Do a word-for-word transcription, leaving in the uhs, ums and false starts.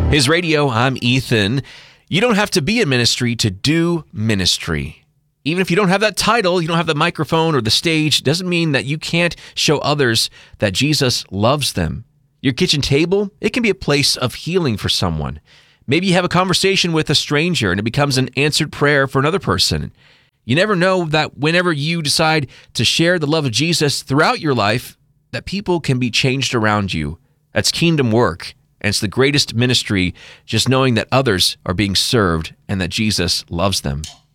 His Radio, I'm Ethan. You don't have to be in ministry to do ministry. Even if you don't have that title, you don't have the microphone or the stage, doesn't mean that you can't show others that Jesus loves them. Your kitchen table, it can be a place of healing for someone. Maybe you have a conversation with a stranger and it becomes an answered prayer for another person. You never know that whenever you decide to share the love of Jesus throughout your life, that people can be changed around you. That's kingdom work. And it's the greatest ministry, just knowing that others are being served and that Jesus loves them.